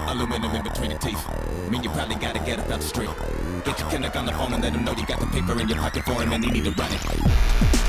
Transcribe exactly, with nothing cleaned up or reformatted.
aluminum in between the teeth. Mean you probably gotta get up out the street. Get your connect on the phone and let him know you got the paper in your pocket for him and he need to run it.